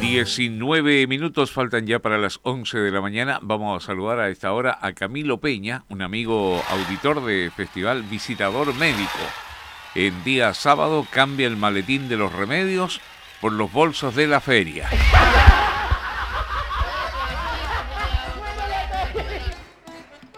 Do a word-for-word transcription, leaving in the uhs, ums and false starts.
diecinueve minutos faltan ya para las once de la mañana. Vamos a saludar a esta hora a Camilo Peña, un amigo auditor de Festival Visitador Médico. En día sábado cambia el maletín de los remedios por los bolsos de la feria.